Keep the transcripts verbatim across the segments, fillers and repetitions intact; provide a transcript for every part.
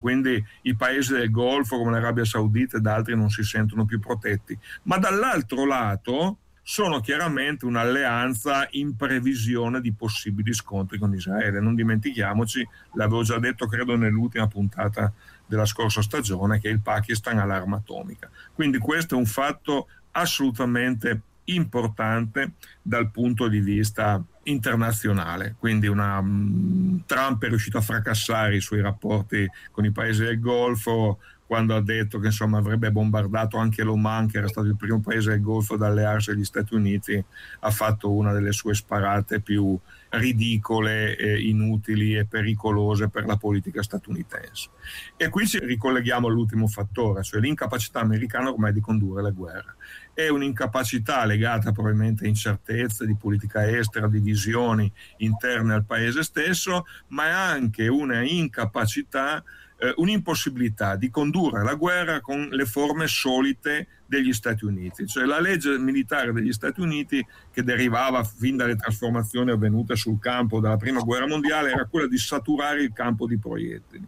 quindi i paesi del Golfo come l'Arabia Saudita ed altri non si sentono più protetti, ma dall'altro lato sono chiaramente un'alleanza in previsione di possibili scontri con Israele. Non dimentichiamoci, l'avevo già detto credo nell'ultima puntata della scorsa stagione, che il Pakistan ha l'arma atomica. Quindi questo è un fatto assolutamente importante dal punto di vista internazionale. Quindi una, um, Trump è riuscito a fracassare i suoi rapporti con i paesi del Golfo, quando ha detto che insomma avrebbe bombardato anche l'Oman, che era stato il primo paese del Golfo ad allearsi agli Stati Uniti. Ha fatto una delle sue sparate più ridicole, eh, inutili e pericolose per la politica statunitense. E qui ci ricolleghiamo all'ultimo fattore, cioè l'incapacità americana ormai di condurre le guerre. È un'incapacità legata probabilmente a incertezze di politica estera, di visioni interne al paese stesso, ma è anche una incapacità, eh, un'impossibilità di condurre la guerra con le forme solite degli Stati Uniti. Cioè la legge militare degli Stati Uniti, che derivava fin dalle trasformazioni avvenute sul campo della prima guerra mondiale, era quella di saturare il campo di proiettili.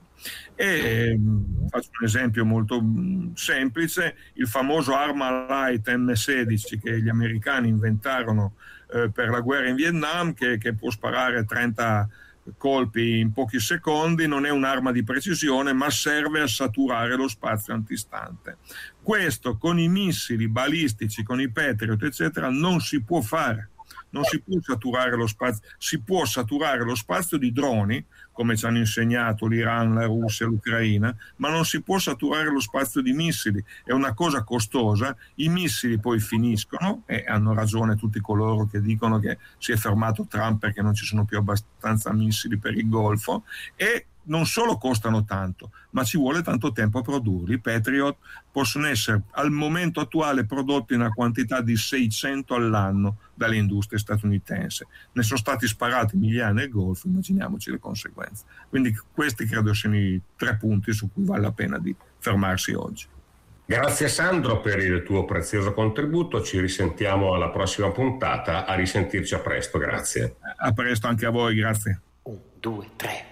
E faccio un esempio molto semplice: il famoso Armalite M sedici che gli americani inventarono eh, per la guerra in Vietnam, che, che può sparare trenta colpi in pochi secondi, non è un'arma di precisione, ma serve a saturare lo spazio antistante. Questo con i missili balistici, con i Patriot eccetera, non si può fare. Non si può saturare lo spazio, si può saturare lo spazio di droni, come ci hanno insegnato l'Iran, la Russia, l'Ucraina, ma non si può saturare lo spazio di missili. È una cosa costosa, i missili poi finiscono, e hanno ragione tutti coloro che dicono che si è fermato Trump perché non ci sono più abbastanza missili per il Golfo, e non solo costano tanto, ma ci vuole tanto tempo a produrli. I Patriot possono essere al momento attuale prodotti in una quantità di seicento all'anno dalle industrie statunitense. Ne sono stati sparati migliaia nel Golfo, immaginiamoci le conseguenze. Quindi questi credo siano i tre punti su cui vale la pena di fermarsi oggi. Grazie Sandro per il tuo prezioso contributo, ci risentiamo alla prossima puntata, a risentirci a presto, grazie. A presto anche a voi, grazie. Un, due, tre.